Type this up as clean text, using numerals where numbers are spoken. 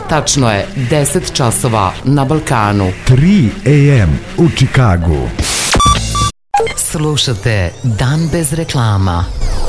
Tačno je 10 časova na Balkanu. 3 AM u Čikagu. Slušate Dan bez reklama.